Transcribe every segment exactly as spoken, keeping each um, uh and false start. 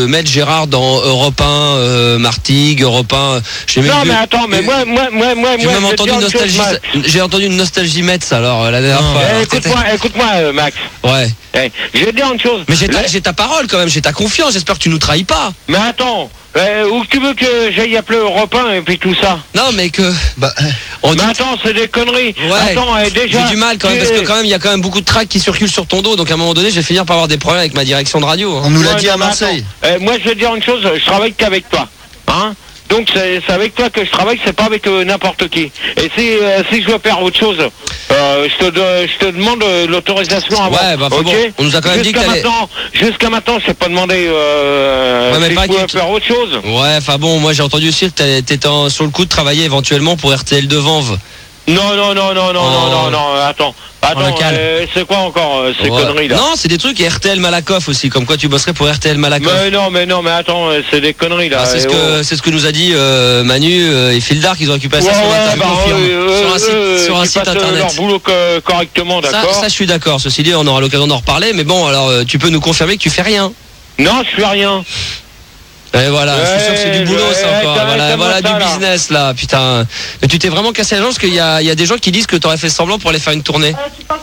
mettre Gérard dans Europe un, euh, Martigues, Europe un. Non mais vu, attends, mais moi, moi, moi, moi, j'ai moi, même entendu nostalgie. J'ai entendu une nostalgie Metz alors la dernière non, fois. Eh, écoute-moi, écoute-moi, euh, Max. Ouais. Eh, je vais te dire une chose. Mais j'ai ta, j'ai ta parole quand même, j'ai ta confiance. J'espère que tu nous trahis pas. Mais attends. Euh, où tu veux que j'aille appeler Europe un et puis tout ça? Non mais que... Bah, on dit... Mais attends, c'est des conneries. Ouais. Attends, euh, déjà... J'ai du mal quand même, parce que quand même, il y a quand même beaucoup de tracks qui circulent sur ton dos, donc à un moment donné, je vais finir par avoir des problèmes avec ma direction de radio. Hein. On nous l'a ouais, dit à Marseille. Euh, moi, je vais te dire une chose, je travaille qu'avec toi. Hein? Donc c'est avec toi que je travaille, c'est pas avec euh, n'importe qui. Et si, euh, si je dois faire autre chose, euh, je, te, je te demande euh, l'autorisation avant. Ouais, bah okay. Bon, on nous a quand même jusqu'à dit que maintenant, jusqu'à maintenant, je t'ai pas demandé euh, ouais, mais si pas je pouvais faire autre chose. Ouais, enfin bon, moi j'ai entendu aussi que t'étais sur le coup de travailler éventuellement pour R T L de Vanves. Non, non, non, non, non, oh. non, non, non, attends. Attends, euh, c'est quoi encore euh, ces ouais. conneries là? Non, c'est des trucs R T L Malakoff aussi, comme quoi tu bosserais pour R T L Malakoff. Mais non, mais non, mais attends, c'est des conneries là. Ah, c'est ce que oh. c'est ce que nous a dit euh, Manu euh, et Fildar qu'ils ont récupéré ouais, ça sur, ouais, internet, bah, euh, sur un site, euh, sur un site internet. leur boulot que, correctement, d'accord. Ça, ça, je suis d'accord. Ceci dit, on aura l'occasion d'en reparler. Mais bon, alors euh, tu peux nous confirmer que tu fais rien? Non, je fais rien. Et voilà, ouais, je suis sûr que c'est du boulot ouais, ça encore. Ouais, voilà, voilà ça, du là. business là, putain. Mais tu t'es vraiment cassé la jambe parce qu'il y a, il y a des gens qui disent que t'aurais fait semblant pour aller faire une tournée.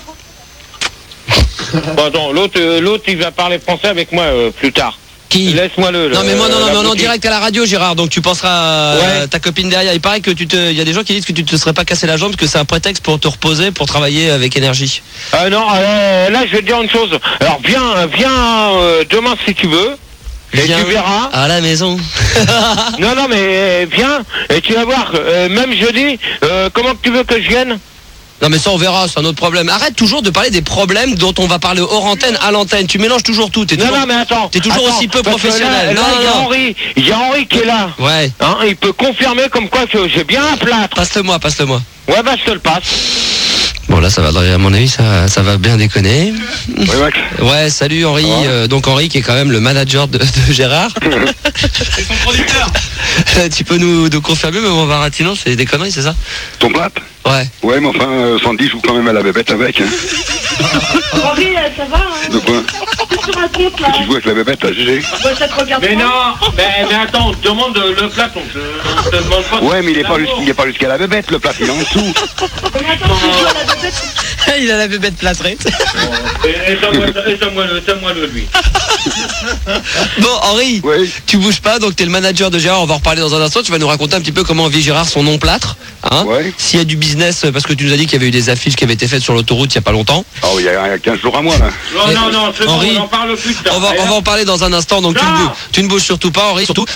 Bon, attends, l'autre, euh, l'autre, il va parler français avec moi euh, plus tard. Qui? Laisse-moi le. Non mais moi non non non, non direct à la radio Gérard, donc tu penseras à ouais. ta copine derrière. Il paraît que tu te, il y a des gens qui disent que tu te serais pas cassé la jambe parce que c'est un prétexte pour te reposer, pour travailler avec énergie. Euh, non, euh, là je vais te dire une chose. Alors viens, viens euh, demain si tu veux. Et viens tu verras. À la maison. non non mais euh, viens et tu vas voir. Euh, même jeudi, euh, comment tu veux que je vienne? Non mais ça on verra, c'est un autre problème. Arrête toujours de parler des problèmes dont on va parler hors antenne, à l'antenne. Tu mélanges toujours tout. T'es non toujours, non mais attends. T'es toujours attends, aussi peu professionnel. Là, non, là, non, il y a non. Henri, il y a Henri qui est là. Ouais. Hein, il peut confirmer comme quoi que j'ai bien un plâtre. Passe-le-moi, passe-le-moi. Ouais bah je te le passe. Bon là ça va, à mon avis ça, ça va bien déconner. Oui, Max. Ouais, salut Henri. Ouais. Euh, donc Henri qui est quand même le manager de, de Gérard. C'est son producteur. Tu peux nous, nous confirmer, mais mon Varatino, c'est des conneries, c'est ça? Ton plate? Ouais. Ouais, mais enfin, euh, Sandy joue quand même à la bébête avec. Hein. Henri, ça va hein? De quoi? Qu'est-ce que tu racontes là? Tu joues avec la bébête à G G? Bah, ça te regarde mais pas. non, mais, mais attends, on te demande le plate, on te, on te demande pas. Ouais, mais il est pas, il est pas jusqu'à la bébête, le plate, il est en dessous. Mais attends, tu joues à la bébête. Il a la bébête plâtrée. Éteins-moi le lui. Bon Henri, oui. Tu bouges pas, donc t'es le manager de Gérard, on va en reparler dans un instant, tu vas nous raconter un petit peu comment vit Gérard son nom plâtre, hein, ouais. S'il y a du business, parce que tu nous as dit qu'il y avait eu des affiches qui avaient été faites sur l'autoroute il y a pas longtemps. Oh il y a, il y a quinze jours à moi là. Non, non, non, c'est bon, on en parle plus tard. On va, on va en parler dans un instant, donc tu ne, bouges, tu ne bouges surtout pas Henri, surtout